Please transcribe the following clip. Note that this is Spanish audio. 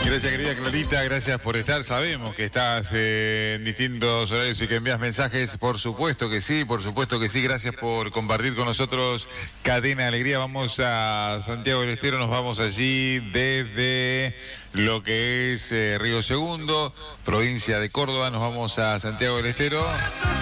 Gracias, querida Clarita, gracias por estar. Sabemos que estás en distintos horarios y que envías mensajes. Por supuesto que sí, por supuesto que sí. Gracias por compartir con nosotros Cadena Alegría. Vamos a Santiago del Estero, nos vamos allí desde lo que es Río Segundo, provincia de Córdoba. Nos vamos a Santiago del Estero.